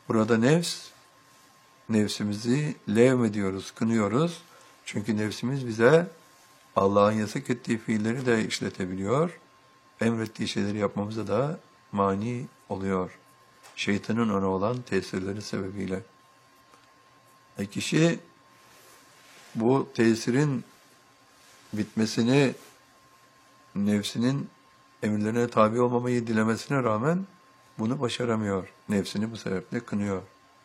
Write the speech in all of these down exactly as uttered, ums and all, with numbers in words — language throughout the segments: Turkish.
Burada nefs, nefsimizi levmediyoruz, kınıyoruz. Çünkü nefsimiz bize Allah'ın yasak ettiği fiilleri de işletebiliyor. Emrettiği şeyleri yapmamıza da mani oluyor. Şeytanın ona olan tesirleri sebebiyle. E kişi bu tesirin bitmesini, nefsinin emirlerine tabi olmamayı dilemesine rağmen bunu başaramıyor. Nefsini bu sebeple kınıyor.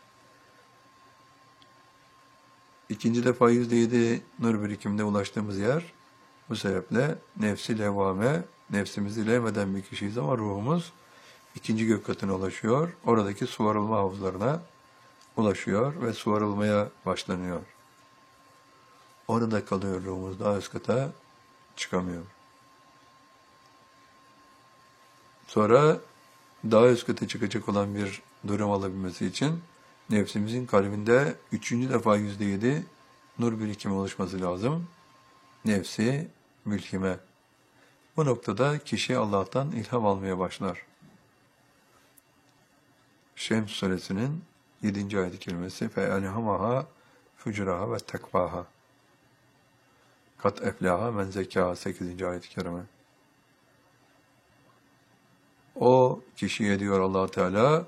İkinci defa yüzde yedi nur birikimine ulaştığımız yer, bu sebeple nefsi levvame, nefsimizi levmeden bir kişiyiz ama ruhumuz ikinci gök katına ulaşıyor. Oradaki suvarılma havuzlarına ulaşıyor ve suvarılmaya başlanıyor. Orada kalıyor ruhumuz, daha üst kata çıkamıyor. Sonra daha üst kata çıkacak olan bir durum alabilmesi için nefsimizin kalbinde üçüncü defa yüzde yedi nur birikimi oluşması lazım. Nefsi mülhime. Bu noktada kişi Allah'tan ilham almaya başlar. Şems suresinin yedinci ayet-i kerimesi فَاَلْهَمَهَا فُجُرَهَا وَتَّقْوَاهَا Kat eflaha men zekâ sekizinci ayet-i kerime. O kişiye diyor Allah Teala,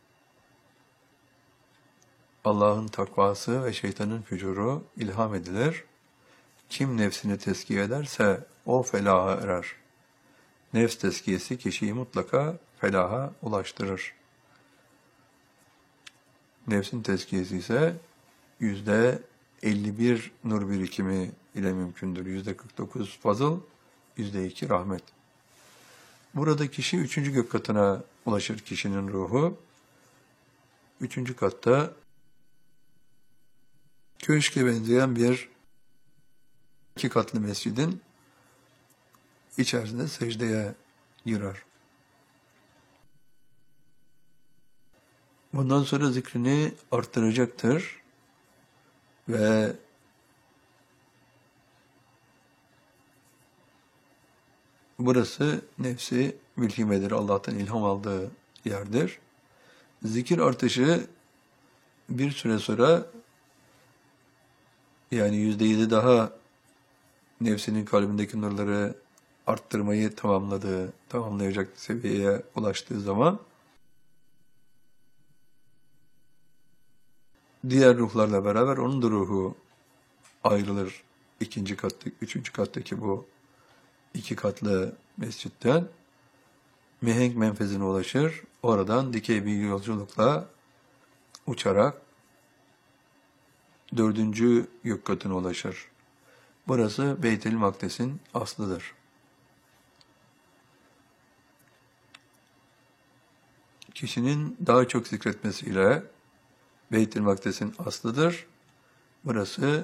Allah'ın takvası ve şeytanın fücuru ilham edilir. Kim nefsini tezkiye ederse o felaha erer. Nefs tezkiyesi kişiyi mutlaka felaha ulaştırır. Nefsin tezkiyesi ise yüzde elli bir nur birikimi ile mümkündür. Yüzde kırk dokuz fazıl, yüzde iki rahmet. Burada kişi üçüncü gök katına ulaşır kişinin ruhu. Üçüncü katta köşke benzeyen bir iki katlı mescidin içerisinde secdeye girer. Bundan sonra zikrini arttıracaktır ve burası nefsi mülhimedir, Allah'tan ilham aldığı yerdir. Zikir artışı bir süre sonra, yani yüzde yedi daha nefsinin kalbindeki nurları arttırmayı tamamladığı, tamamlayacak seviyeye ulaştığı zaman diğer ruhlarla beraber onun da ruhu ayrılır. İkinci kattaki, üçüncü kattaki bu iki katlı mescitten mihenk menfezine ulaşır. Oradan dikey bir yolculukla uçarak dördüncü gök katına ulaşır. Burası Beyt-i Makdes'in aslıdır. Kişinin daha çok zikretmesiyle Beyt-i Makdes'in aslıdır. Burası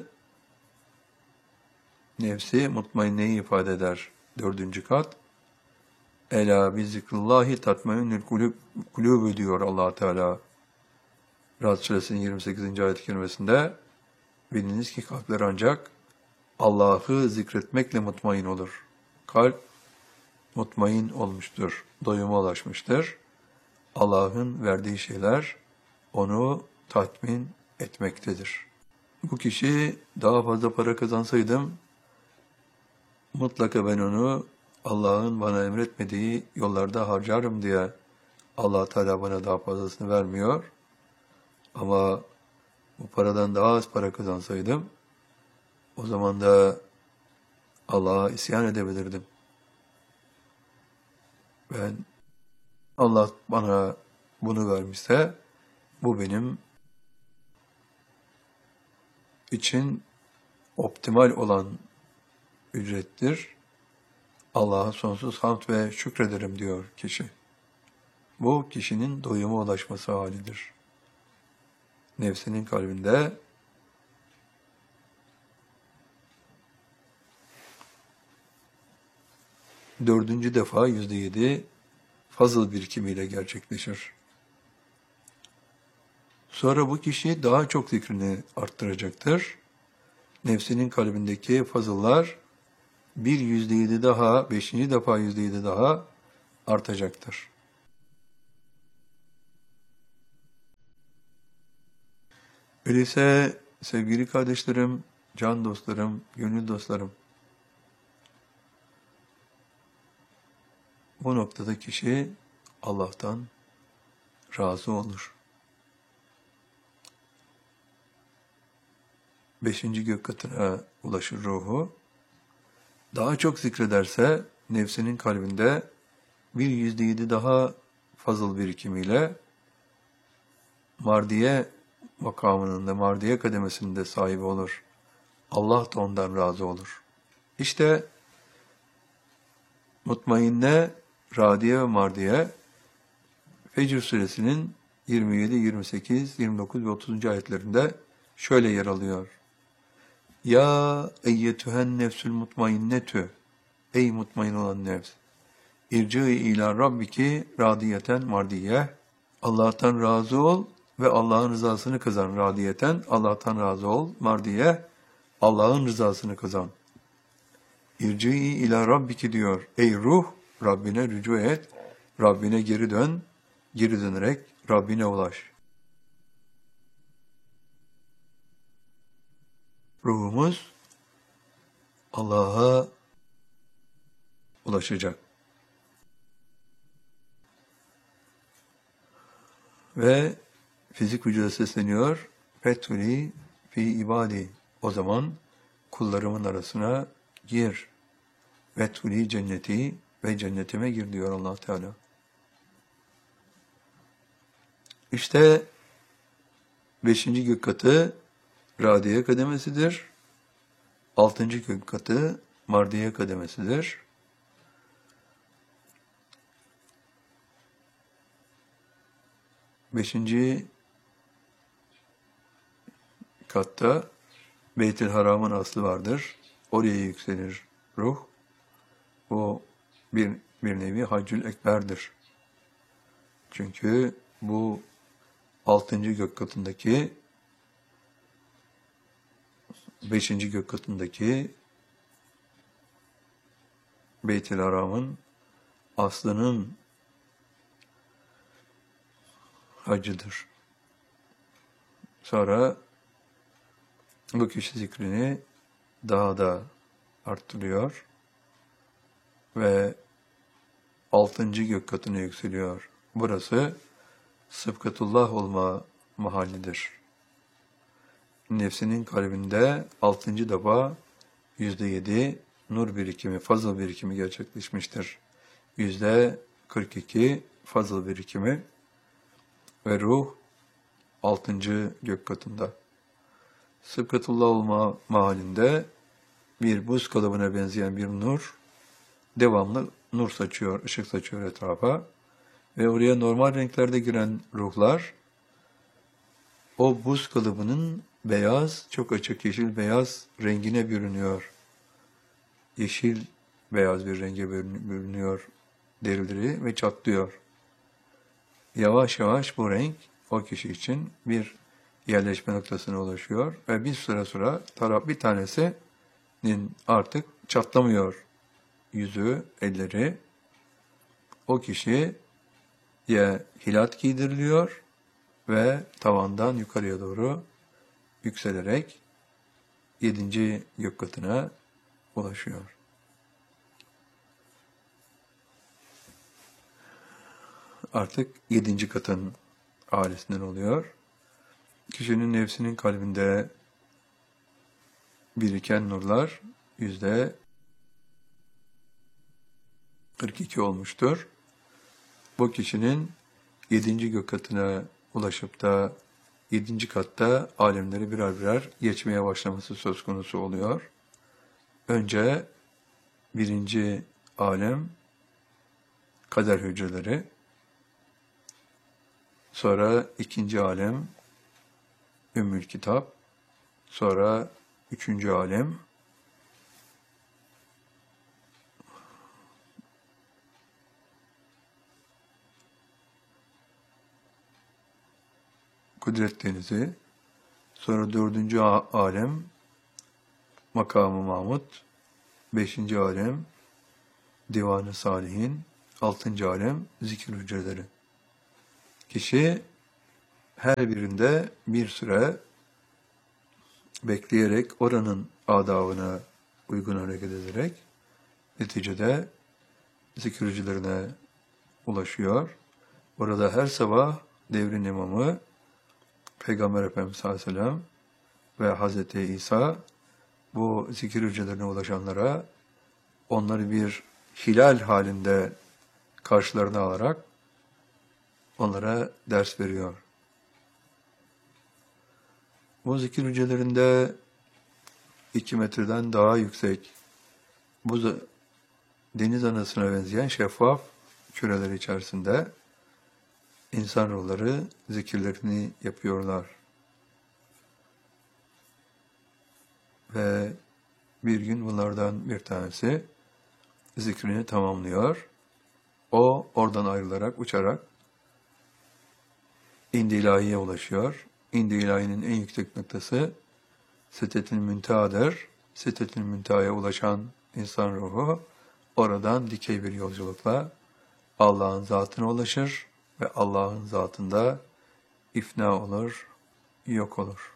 nefsi mutmainneyi ifade eder. Dördüncü kat. Ela bi zikrullahi tatmainnül kulûbü diyor Allah Teala. Rad suresinin yirmi sekizinci ayet-i kerimesinde, biliniz ki kalpler ancak Allah'ı zikretmekle mutmain olur. Kalp mutmain olmuştur, doyuma ulaşmıştır. Allah'ın verdiği şeyler onu tatmin etmektedir. Bu kişi daha fazla para kazansaydım, mutlaka ben onu Allah'ın bana emretmediği yollarda harcarım diye Allah Teala bana daha fazlasını vermiyor. Ama bu paradan daha az para kazansaydım, o zaman da Allah'a isyan edebilirdim. Ben, Allah bana bunu vermişse, bu benim için optimal olan ücrettir. Allah'a sonsuz hamd ve şükrederim diyor kişi. Bu kişinin doyuma ulaşması halidir. Nefsinin kalbinde dördüncü defa yüzde yedi fazıl birikimiyle gerçekleşir. Sonra bu kişi daha çok zikrini arttıracaktır. Nefsinin kalbindeki fazıllar bir yüzde yedi daha, beşinci defa yüzde yedi daha artacaktır. Öyleyse sevgili kardeşlerim, can dostlarım, gönül dostlarım, bu noktada kişi Allah'tan razı olur. Beşinci gök katına ulaşır ruhu. Daha çok zikrederse nefsinin kalbinde bir yüzde yedi daha fazıl birikimiyle mardiye makamının da mardiye kademesinde sahibi olur. Allah da ondan razı olur. İşte mutmainne, radiye ve mardiye Fecr suresinin yirmi yedi, yirmi sekiz, yirmi dokuz ve otuzuncu ayetlerinde şöyle yer alıyor. Ya eyyetühen nefsül mutmainnetü, ey mutmain olan nefs, irci ila rabbiki radiyeten mardiye, Allah'tan razı ol ve Allah'ın rızasını kazan. Radiyeten, Allah'tan razı ol, mardiye, Allah'ın rızasını kazan. İrci ila rabbiki diyor, ey ruh, Rabbine rücu et, Rabbine geri dön, geri dönerek Rabbine ulaş. Ruhumuz Allah'a ulaşacak. Ve fizik vücuda sesleniyor. Fethuli fi ibadi. O zaman kullarımın arasına gir. Fethuli cenneti ve cennetime gir diyor Allah Teala. İşte beşinci gök katı radiye kademesidir. Altıncı gök katı mardiye kademesidir. Beşinci katta Beyt-i Haram'ın aslı vardır. Oraya yükselir ruh. Bu bir, bir nevi Haccül Ekber'dir. Çünkü bu altıncı gök katındaki beşinci gök katındaki Beyt-i Haram'ın aslının hacıdır. Sonra bu kişi zikrini daha da arttırıyor ve altıncı gök katına yükseliyor. Burası Sıfkatullah olma mahallidir. Nefsinin kalbinde altıncı defa yüzde yedi nur birikimi, fazıl birikimi gerçekleşmiştir. Yüzde kırk iki fazıl birikimi ve ruh altıncı gök katında. Sıfkatullah olma mahallinde bir buz kalıbına benzeyen bir nur devamlı nur saçıyor, ışık saçıyor etrafa ve oraya normal renklerde giren ruhlar o buz kalıbının beyaz, çok açık yeşil beyaz rengine bürünüyor. Yeşil beyaz bir renge bürünüyor derileri ve çatlıyor. Yavaş yavaş bu renk o kişi için bir yerleşme noktasına ulaşıyor ve bir süre sonra taraf bir tanesinin artık çatlamıyor yüzü, elleri. O kişiye hilat giydiriliyor ve tavandan yukarıya doğru yükselerek yedinci gök katına ulaşıyor. Artık yedinci katın ailesinden oluyor. Kişinin nefsinin kalbinde biriken nurlar yüzde kırk iki olmuştur. Bu kişinin yedinci gök katına ulaşıp da yedinci katta alemleri birer birer geçmeye başlaması söz konusu oluyor. Önce birinci alem kader hücreleri, sonra ikinci alem Ümmül Kitap, sonra üçüncü alem Kudret Denizi, sonra dördüncü alem Makamı Mahmud, beşinci alem Divan-ı Salihin, altıncı alem zikir hücreleri. Kişi her birinde bir süre bekleyerek, oranın adabına uygun hareket ederek neticede zikircilerine ulaşıyor. Orada her sabah devrin imamı Peygamber Efendimiz sallallahu aleyhi ve sellem ve Hazreti İsa bu zikir hücrelerine ulaşanlara onları bir hilal halinde karşılarına alarak onlara ders veriyor. Bu zikir hücrelerinde iki metreden daha yüksek, bu deniz anasına benzeyen şeffaf küreler içerisinde insan ruhları zikirlerini yapıyorlar. Ve bir gün bunlardan bir tanesi zikrini tamamlıyor. O oradan ayrılarak, uçarak İndi ilahiye ulaşıyor. İndi ilahinin en yüksek noktası Sidretül Münteha'dır. Sidretül Münteha'ya ulaşan insan ruhu oradan dikey bir yolculukla Allah'ın zatına ulaşır ve Allah'ın zatında ifna olur, yok olur.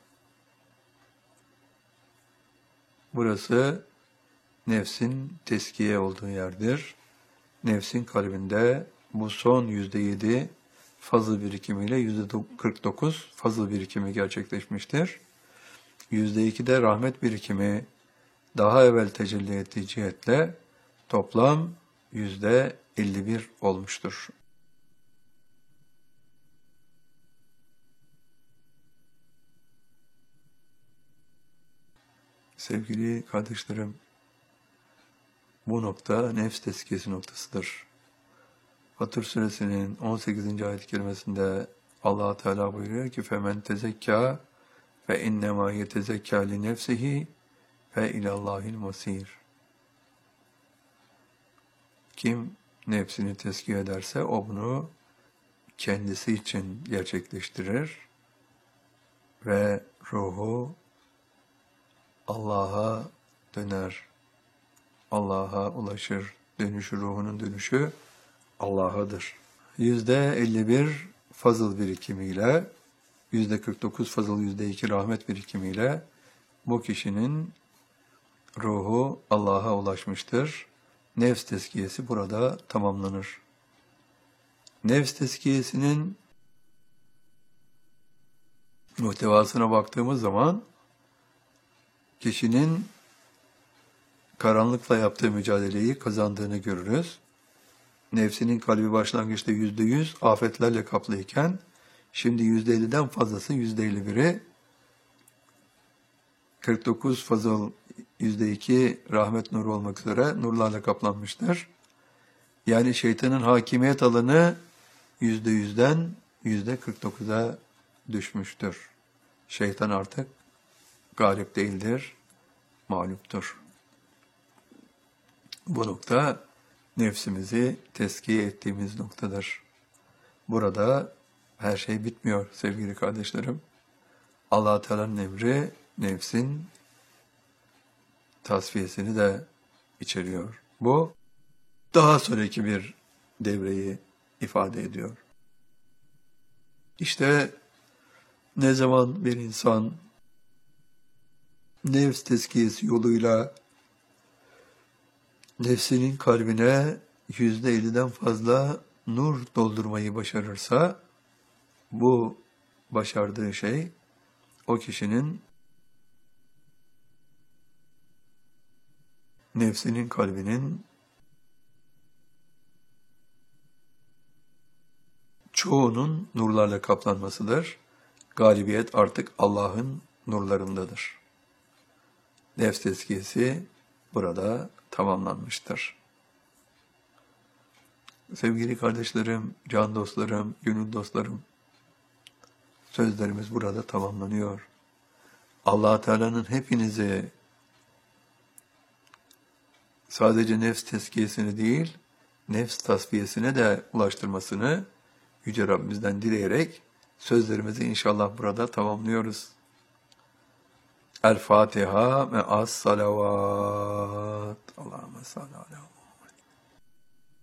Burası nefsin teskiye olduğu yerdir. Nefsin kalbinde bu son yüzde yedi fazıl birikimiyle yüzde kırk dokuz fazıl birikimi gerçekleşmiştir. Yüzde iki de rahmet birikimi daha evvel tecelli ettiği cihetle toplam yüzde elli bir olmuştur. Sevgili kardeşlerim, bu nokta nefs tezkiyesi noktasıdır. Fatır suresinin on sekizinci ayet-i kerimesinde Allah Teala buyuruyor ki femen tezekka fe innema yetezekka li nefsihi fe ilallahil masir. Kim nefsini tezkiye ederse o bunu kendisi için gerçekleştirir ve ruhu Allah'a döner, Allah'a ulaşır. Dönüşü, ruhunun dönüşü Allah'adır. Yüzde elli bir fazıl birikimiyle, yüzde kırk dokuz fazıl, yüzde iki rahmet birikimiyle bu kişinin ruhu Allah'a ulaşmıştır. Nefs tezkiyesi burada tamamlanır. Nefs tezkiyesinin muhtevasına baktığımız zaman kişinin karanlıkla yaptığı mücadeleyi kazandığını görürüz. Nefsinin kalbi başlangıçta yüzde yüz afetlerle kaplıyken, şimdi yüzde elliden fazlası, yüzde elli biri, kırk dokuz fazıl, yüzde iki rahmet nuru olmak üzere nurlarla kaplanmıştır. Yani şeytanın hakimiyet alanı yüzde yüzden yüzde kırk dokuza düşmüştür. Şeytan artık galip değildir, mağluptur. Bu nokta nefsimizi tezkiye ettiğimiz noktadır. Burada her şey bitmiyor sevgili kardeşlerim. Allah Teala'nın emri nefsin tasfiyesini de içeriyor. Bu daha sonraki bir devreyi ifade ediyor. İşte ne zaman bir insan nefs tezkiyesi yoluyla nefsinin kalbine yüzde elliden fazla nur doldurmayı başarırsa, bu başardığı şey o kişinin nefsinin kalbinin çoğunun nurlarla kaplanmasıdır. Galibiyet artık Allah'ın nurlarındadır. Nefs tezkiyesi burada tamamlanmıştır. Sevgili kardeşlerim, can dostlarım, gönül dostlarım, sözlerimiz burada tamamlanıyor. Allah Teala'nın hepinizi sadece nefs tezkiyesini değil, nefs tasfiyesine de ulaştırmasını Yüce Rabbimizden dileyerek sözlerimizi inşallah burada tamamlıyoruz. El Fatiha ve as salavat. Allahümme salli ala